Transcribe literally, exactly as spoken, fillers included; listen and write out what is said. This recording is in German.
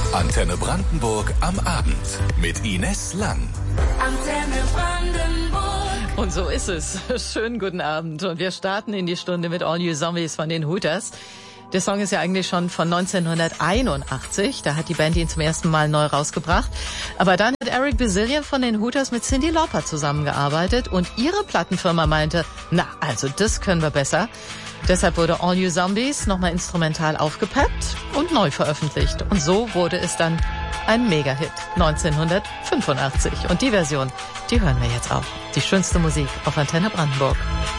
Antenne Brandenburg am Abend mit Ines Lang. Antenne Brandenburg. Und so ist es. Schönen guten Abend. Und wir starten in die Stunde mit All You Zombies von den Hooters. Der Song ist ja eigentlich schon von neunzehnhunderteinundachtzig. Da hat die Band ihn zum ersten Mal neu rausgebracht. Aber dann hat Eric Bazilian von den Hooters mit Cyndi Lauper zusammengearbeitet. Und ihre Plattenfirma meinte, na, also das können wir besser. Deshalb wurde All You Zombies nochmal instrumental aufgepeppt und neu veröffentlicht. Und so wurde es dann ein Mega-Hit neunzehnhundertfünfundachtzig. Und die Version, die hören wir jetzt auch. Die schönste Musik auf Antenne Brandenburg.